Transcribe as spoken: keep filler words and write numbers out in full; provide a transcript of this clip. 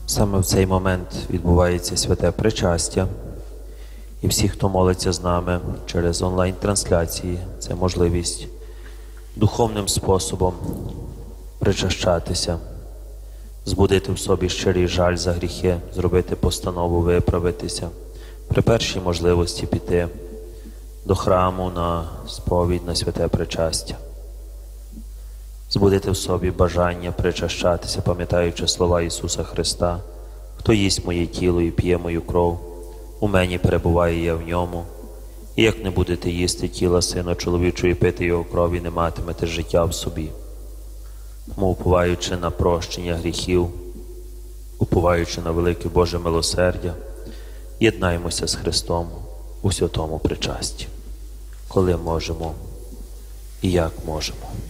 Саме в цей момент відбувається святе причастя. І всі, хто молиться з нами через онлайн-трансляції, це можливість духовним способом причащатися, збудити в собі щирий жаль за гріхи, зробити постанову, виправитися, при першій можливості піти до храму на сповідь, на святе причастя. Збудити в собі бажання причащатися, пам'ятаючи слова Ісуса Христа: «Хто їсть моє тіло і п'є мою кров, у мені перебуває я в ньому, і як не будете їсти тіла Сина Чоловічого і пити його крові, не матимете життя в собі». Тому, уповаючи на прощення гріхів, уповаючи на велике Боже милосердя, єднаємося з Христом у святому причасті, коли можемо і як можемо.